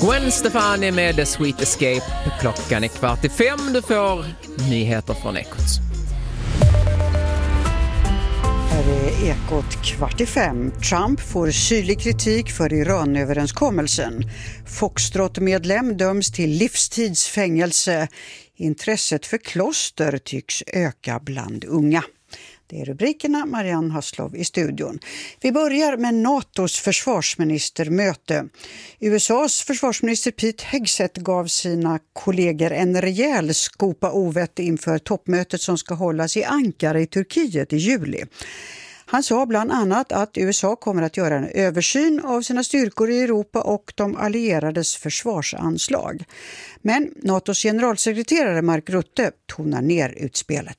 Gwen Stefani med The Sweet Escape. Klockan är 4:45. Du får nyheter från Ekot. Här är Ekot 4:45. Trump får syrlig kritik för Iran-överenskommelsen. Foxtrot-medlem döms till livstidsfängelse. Intresset för kloster tycks öka bland unga. Det är rubrikerna. Marianne Haslov i studion. Vi börjar med NATOs försvarsministermöte. USAs försvarsminister Pete Hegseth gav sina kollegor en rejäl skopa ovett inför toppmötet som ska hållas i Ankara i Turkiet i juli. Han sa bland annat att USA kommer att göra en översyn av sina styrkor i Europa och de allierades försvarsanslag. Men NATOs generalsekreterare Mark Rutte tonar ner utspelet.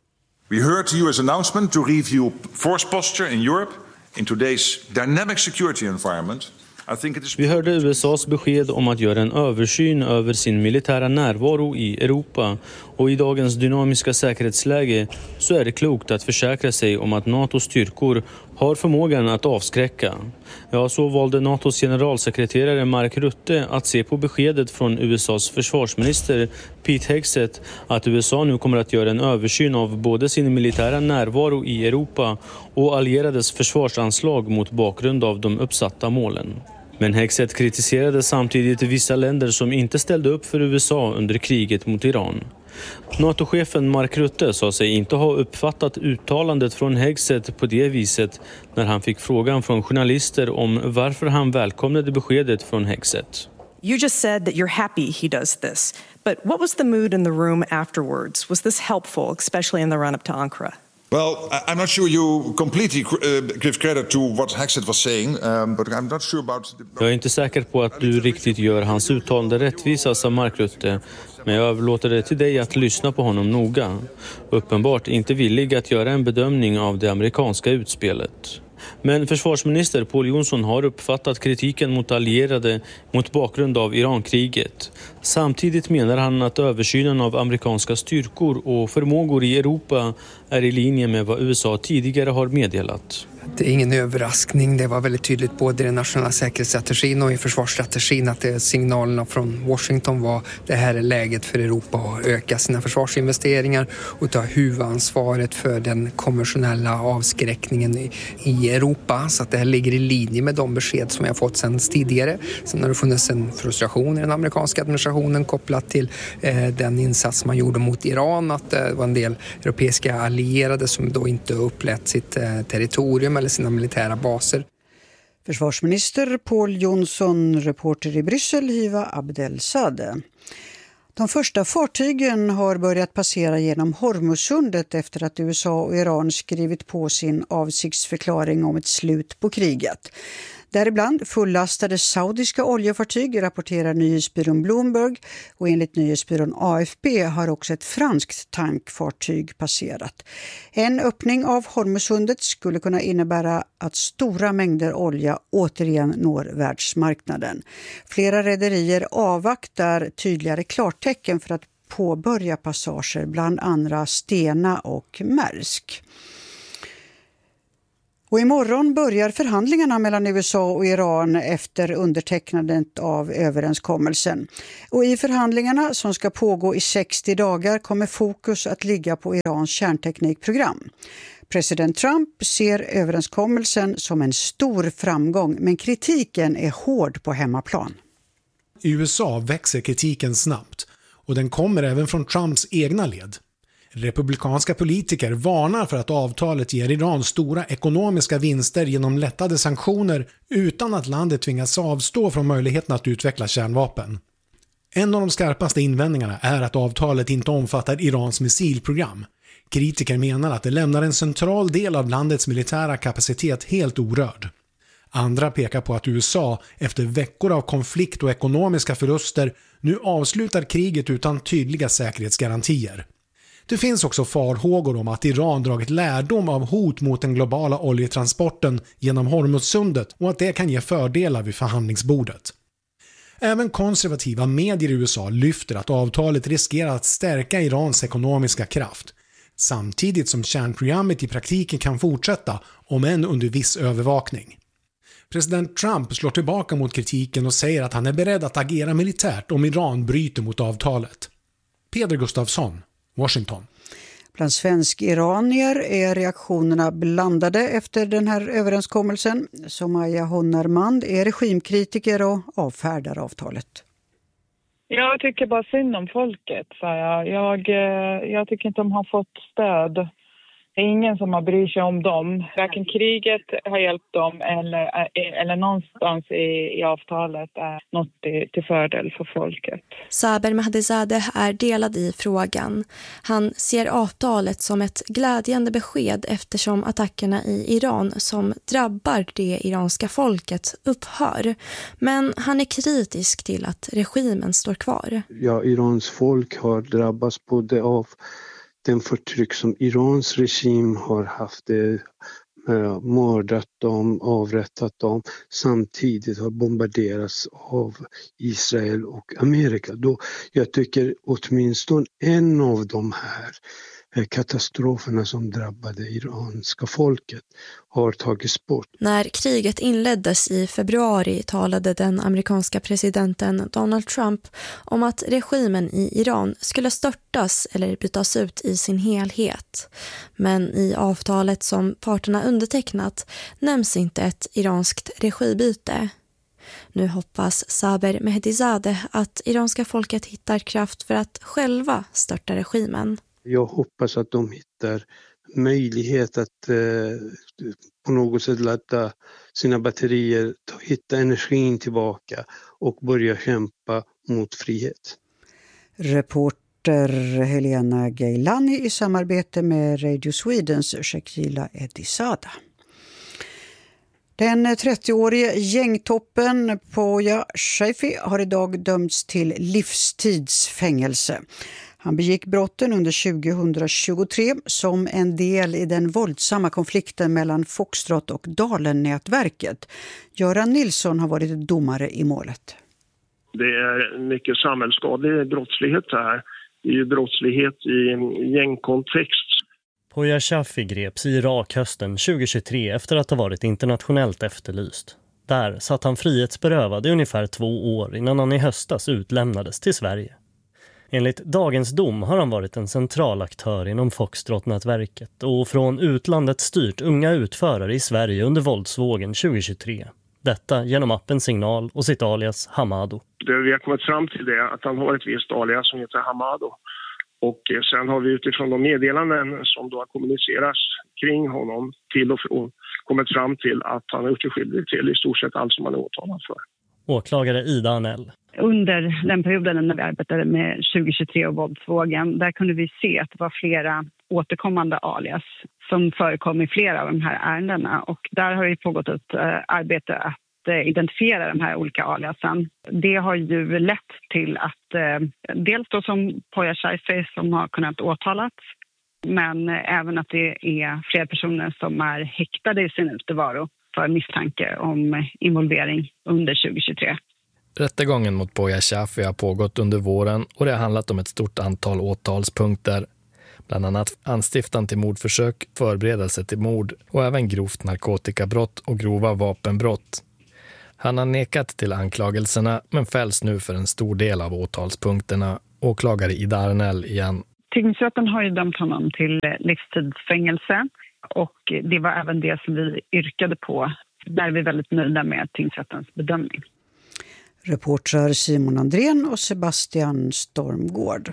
We heard the US announcement to review force posture in Europe in today's dynamic security environment. Vi hörde USAs besked om att göra en översyn över sin militära närvaro i Europa, och i dagens dynamiska säkerhetsläge så är det klokt att försäkra sig om att NATOs styrkor har förmågan att avskräcka. Ja, så valde NATOs generalsekreterare Mark Rutte att se på beskedet från USAs försvarsminister Pete Hegseth att USA nu kommer att göra en översyn av både sin militära närvaro i Europa och allierades försvarsanslag mot bakgrund av de uppsatta målen. Men Hegseth kritiserade samtidigt vissa länder som inte ställde upp för USA under kriget mot Iran. NATO-chefen Mark Rutte sa sig inte ha uppfattat uttalandet från Hegseth på det viset när han fick frågan från journalister om varför han välkomnade beskedet från Hegseth. You just said that you're happy he does this, but what was the mood in the room afterwards? Was this helpful, especially in the run-up to Ankara? Well, I'm not sure you completely give credit to what Hegseth was saying, but I'm not sure about... Jag är inte säker på att du riktigt gör hans uttalande rättvisa, sa Mark Rutte, men jag överlåter det till dig att lyssna på honom noga. Uppenbart inte villig att göra en bedömning av det amerikanska utspelet. Men försvarsminister Pål Jonson har uppfattat kritiken mot allierade mot bakgrund av Irankriget. Samtidigt menar han att översynen av amerikanska styrkor och förmågor i Europa är i linje med vad USA tidigare har meddelat. Det är ingen överraskning. Det var väldigt tydligt både i den nationella säkerhetsstrategin och i försvarsstrategin att signalerna från Washington var det här är läget för Europa att öka sina försvarsinvesteringar och ta huvudansvaret för den konventionella avskräckningen i Europa. Så att det här ligger i linje med de besked som jag fått sedan tidigare. Sen har det funnits en frustration i den amerikanska administrationen kopplat till den insats man gjorde mot Iran. Att det var en del europeiska allierade som då inte upplät sitt territorium eller sina militära baser. Försvarsminister Pål Jonson, reporter i Bryssel, Hiva Abdelsade. De första fartygen har börjat passera genom Hormuzsundet efter att USA och Iran skrivit på sin avsiktsförklaring om ett slut på kriget. Däribland fullastade saudiska oljefartyg, rapporterar nyhetsbyrån Bloomberg, och enligt nyhetsbyrån AFP har också ett franskt tankfartyg passerat. En öppning av Hormuzsundet skulle kunna innebära att stora mängder olja återigen når världsmarknaden. Flera rederier avvaktar tydligare klartecken för att påbörja passager, bland andra Stena och Maersk. Och imorgon börjar förhandlingarna mellan USA och Iran efter undertecknandet av överenskommelsen. Och i förhandlingarna som ska pågå i 60 dagar kommer fokus att ligga på Irans kärnteknikprogram. President Trump ser överenskommelsen som en stor framgång, men kritiken är hård på hemmaplan. I USA växer kritiken snabbt och den kommer även från Trumps egna led. Republikanska politiker varnar för att avtalet ger Iran stora ekonomiska vinster genom lättade sanktioner utan att landet tvingas avstå från möjligheten att utveckla kärnvapen. En av de skarpaste invändningarna är att avtalet inte omfattar Irans missilprogram. Kritiker menar att det lämnar en central del av landets militära kapacitet helt orörd. Andra pekar på att USA, efter veckor av konflikt och ekonomiska förluster, nu avslutar kriget utan tydliga säkerhetsgarantier. Det finns också farhågor om att Iran dragit lärdom av hot mot den globala oljetransporten genom Hormuzsundet och att det kan ge fördelar vid förhandlingsbordet. Även konservativa medier i USA lyfter att avtalet riskerar att stärka Irans ekonomiska kraft, samtidigt som kärnprogrammet i praktiken kan fortsätta, om än under viss övervakning. President Trump slår tillbaka mot kritiken och säger att han är beredd att agera militärt om Iran bryter mot avtalet. Peder Gustafsson, Washington. Bland svensk-iranier är reaktionerna blandade efter den här överenskommelsen. Somaya Honarmand är regimkritiker och avfärdar avtalet. Jag tycker bara synd om folket. Jag tycker inte de har fått stöd. Det är ingen som har bryr sig om dem. Varken kriget har hjälpt dem eller någonstans i avtalet är något till fördel för folket. Saber Mehdizadeh är delad i frågan. Han ser avtalet som ett glädjande besked eftersom attackerna i Iran som drabbar det iranska folket upphör. Men han är kritisk till att regimen står kvar. Ja, Irans folk har drabbats både av den förtryck som Irans regim har haft, mördat dem, avrättat dem, samtidigt har bombarderats av Israel och Amerika. Jag tycker åtminstone en av de här katastroferna som drabbade iranska folket har tagits bort. När kriget inleddes i februari talade den amerikanska presidenten Donald Trump om att regimen i Iran skulle störtas eller bytas ut i sin helhet. Men i avtalet som parterna undertecknat nämns inte ett iranskt regibyte. Nu hoppas Saber Mehdizadeh att iranska folket hittar kraft för att själva störta regimen. Jag hoppas att de hittar möjlighet att på något sätt ladda sina batterier, hitta energin tillbaka och börja kämpa mot frihet. Reporter Helena Gailani i samarbete med Radio Swedens Shakila Edisada. Den 30-årige gängtoppen Poya Shafii har idag dömts till livstidsfängelse. Han begick brotten under 2023 som en del i den våldsamma konflikten mellan Foxtrot och Dalen-nätverket. Göran Nilsson har varit domare i målet. Det är mycket samhällsskadlig brottslighet här. Det är ju brottslighet i gängkontext. Poya Shafii greps i Irak hösten 2023 efter att ha varit internationellt efterlyst. Där satt han frihetsberövad i ungefär 2 år innan han i höstas utlämnades till Sverige. Enligt dagens dom har han varit en central aktör inom Foxtrot-nätverket och från utlandet styrt unga utförare i Sverige under våldsvågen 2023. Detta genom appen Signal och sitt alias Hamado. Vi har kommit fram till det att han har ett visst alias som heter Hamado. Och sen har vi utifrån de meddelanden som då har kommunicerats kring honom till och från kommit fram till att han har gjort sig skyldig till i stort sett allt som han är åtalad för. Åklagare Ida Anell. Under den perioden när vi arbetade med 2023 och våldsvågen, där kunde vi se att det var flera återkommande alias som förekom i flera av de här ärendena. Och där har det pågått ett arbete att identifiera de här olika aliasen. Det har ju lett till att dels då som Poya Shafii som har kunnat åtalas, men även att det är fler personer som är häktade i sin utevaro för misstanke om involvering under 2023. Rättegången mot Poya Shafii har pågått under våren och det har handlat om ett stort antal åtalspunkter. Bland annat anstiftan till mordförsök, förberedelse till mord och även grovt narkotikabrott och grova vapenbrott. Han har nekat till anklagelserna men fälls nu för en stor del av åtalspunkterna. Åklagare Ida Arnell igen. Tingsrätten har ju dömt honom till livstidsfängelse och det var även det som vi yrkade på. Där är vi väldigt nöjda med tingsrättens bedömning. Reportrar Simon Andrén och Sebastian Stormgård.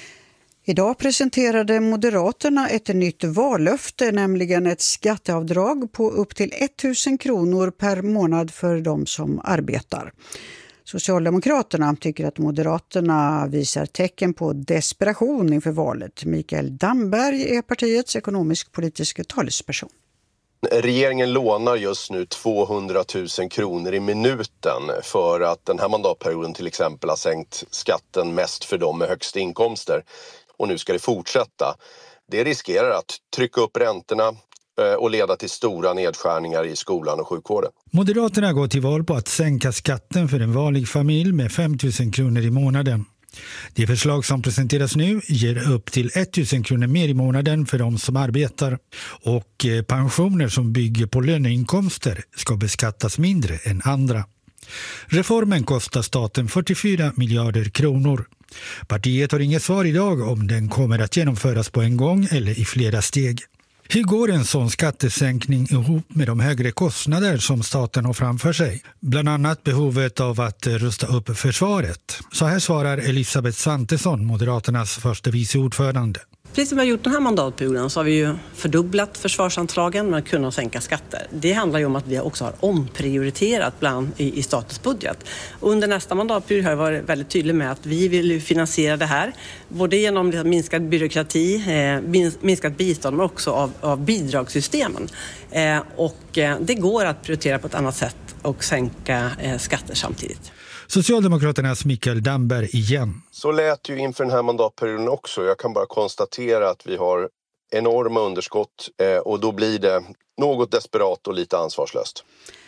Idag presenterade Moderaterna ett nytt vallöfte, nämligen ett skatteavdrag på upp till 1 000 kronor per månad för de som arbetar. Socialdemokraterna tycker att Moderaterna visar tecken på desperation inför valet. Mikael Damberg är partiets ekonomisk-politiska talesperson. Regeringen lånar just nu 200 000 kronor i minuten för att den här mandatperioden till exempel har sänkt skatten mest för dem med högst inkomster. Och nu ska det fortsätta. Det riskerar att trycka upp räntorna och leda till stora nedskärningar i skolan och sjukvården. Moderaterna går till val på att sänka skatten för en vanlig familj med 5 000 kronor i månaden. Det förslag som presenteras nu ger upp till 1 000 kronor mer i månaden för de som arbetar, och pensioner som bygger på löneinkomster ska beskattas mindre än andra. Reformen kostar staten 44 miljarder kronor. Partiet har inget svar idag om den kommer att genomföras på en gång eller i flera steg. Hur går en sån skattesänkning ihop med de högre kostnader som staten har framför sig? Bland annat behovet av att rusta upp försvaret. Så här svarar Elisabeth Svantesson, Moderaternas första vice ordförande. Precis som vi har gjort den här mandatperioden så har vi ju fördubblat försvarsanslagen men kunnat sänka skatter. Det handlar ju om att vi också har omprioriterat bland i statens budget. Under nästa mandatperiod har jag varit väldigt tydlig med att vi vill finansiera det här. Både genom minskad byråkrati, minskat bistånd men också av bidragssystemen. Och det går att prioritera på ett annat sätt och sänka skatter samtidigt. Socialdemokraternas Mikael Damberg igen. Så lät ju inför den här mandatperioden också. Jag kan bara konstatera att vi har enorma underskott och då blir det något desperat och lite ansvarslöst.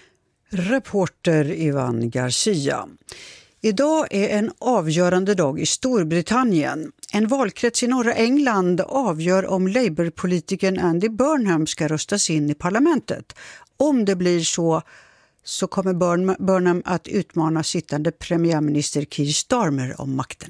Reporter Ivan Garcia. Idag är en avgörande dag i Storbritannien. En valkrets i norra England avgör om Labour-politikern Andy Burnham ska röstas in i parlamentet. Om det blir så kommer Burnham att utmana sittande premiärminister Keir Starmer om makten.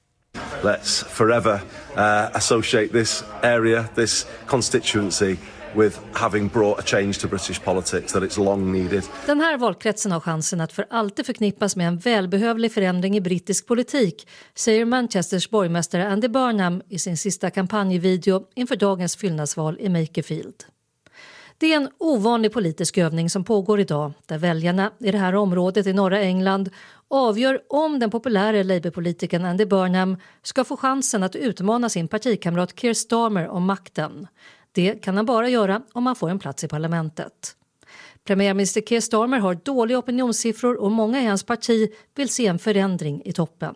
Let's forever associate this area, this constituency with having brought a change to British politics that it's long needed. Den här valkretsen har chansen att för alltid förknippas med en välbehövlig förändring i brittisk politik, säger Manchesters borgmästare Andy Burnham i sin sista kampanjvideo inför dagens fyllnadsval i Makerfield. Det är en ovanlig politisk övning som pågår idag där väljarna i det här området i norra England avgör om den populära Labour-politikern Andy Burnham ska få chansen att utmana sin partikamrat Keir Starmer om makten. Det kan han bara göra om han får en plats i parlamentet. Premiärminister Keir Starmer har dåliga opinionssiffror och många i hans parti vill se en förändring i toppen.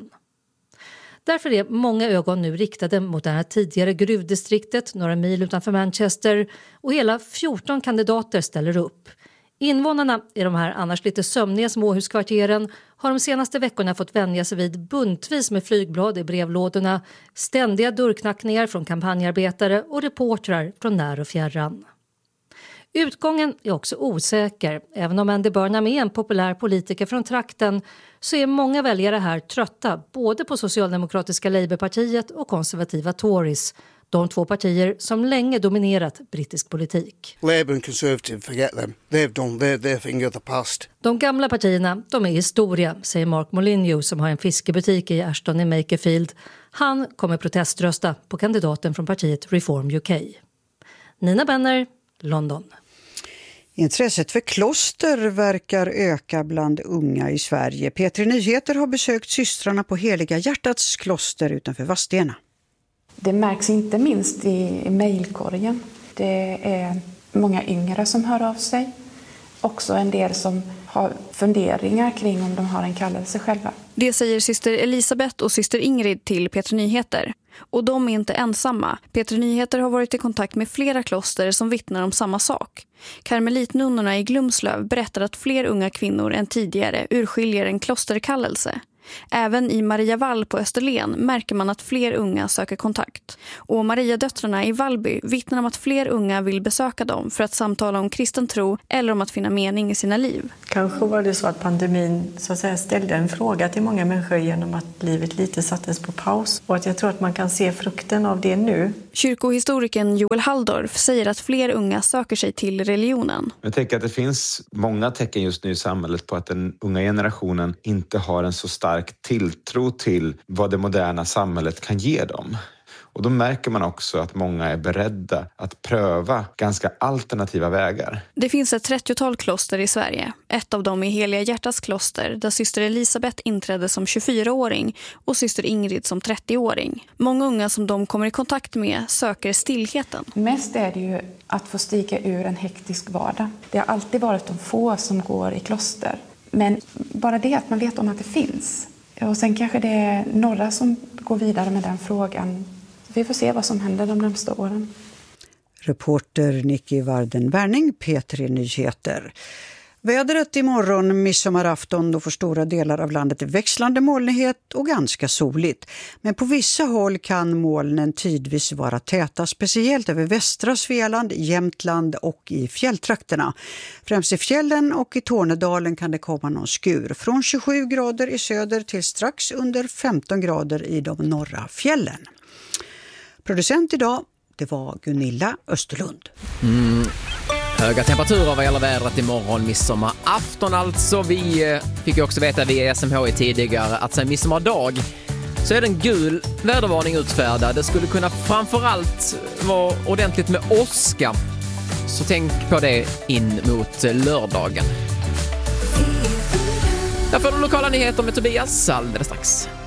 Därför är många ögon nu riktade mot det här tidigare gruvdistriktet några mil utanför Manchester och hela 14 kandidater ställer upp. Invånarna i de här annars lite sömniga småhuskvarteren har de senaste veckorna fått vänja sig vid buntvis med flygblad i brevlådorna, ständiga dörrknackningar från kampanjarbetare och reportrar från när och fjärran. Utgången är också osäker. Även om Andy Burnham är en populär politiker från trakten så är många väljare här trötta både på socialdemokratiska Labourpartiet och konservativa Tories. De två partier som länge dominerat brittisk politik. Labour and Conservative, forget them. They've done their thing of the past. De gamla partierna, de är historia, säger Mark Molineux som har en fiskebutik i Ashton i Makerfield. Han kommer proteströsta på kandidaten från partiet Reform UK. Nina Benner, London. Intresset för kloster verkar öka bland unga i Sverige. P3 Nyheter har besökt systrarna på Heliga Hjärtats kloster utanför Vadstena. Det märks inte minst i mejlkorgen. Det är många yngre som hör av sig. Också en del som har funderingar kring om de har en kallelse själva. Det säger syster Elisabeth och syster Ingrid till P3 Nyheter. Och de är inte ensamma. P3 Nyheter har varit i kontakt med flera kloster som vittnar om samma sak. Karmelitnunnorna i Glumslöv berättar att fler unga kvinnor än tidigare urskiljer en klosterkallelse. Även i Mariavall på Österlen märker man att fler unga söker kontakt. Och Mariadöttrarna i Vallby vittnar om att fler unga vill besöka dem för att samtala om kristen tro eller om att finna mening i sina liv. Kanske var det så att pandemin så att säga ställde en fråga till många människor genom att livet lite sattes på paus. Och att jag tror att man kan se frukten av det nu. Kyrkohistorikern Joel Halldorf säger att fler unga söker sig till religionen. Jag tänker att det finns många tecken just nu i samhället på att den unga generationen inte har en så stark tilltro till vad det moderna samhället kan ge dem. Och då märker man också att många är beredda att pröva ganska alternativa vägar. Det finns ett 30-tal kloster i Sverige. Ett av dem är Heliga Hjärtats kloster där syster Elisabeth inträdde som 24-åring och syster Ingrid som 30-åring. Många unga som de kommer i kontakt med söker stillheten. Mest är det ju att få stiga ur en hektisk vardag. Det har alltid varit de få som går i kloster. Men bara det att man vet om att det finns. Och sen kanske det är några som går vidare med den frågan. Vi får se vad som händer de närmaste åren. Reporter Nicky Warden-Wärning, P3 Nyheter. Vädret imorgon, midsommarafton, då får stora delar av landet växlande molnighet och ganska soligt. Men på vissa håll kan molnen tidvis vara täta, speciellt över västra Svealand, Jämtland och i fjälltrakterna. Främst i fjällen och i Tornedalen kan det komma någon skur. Från 27 grader i söder till strax under 15 grader i de norra fjällen. Producent idag, det var Gunilla Österlund. Höga temperaturer vad gäller vädret imorgon, midsommarafton alltså. Vi fick ju också veta via SMHI tidigare att sen midsommardag så är det en gul vädervarning utfärdad. Det skulle kunna framförallt vara ordentligt med åska. Så tänk på det in mot lördagen. Där får du lokala nyheter med Tobias alldeles strax.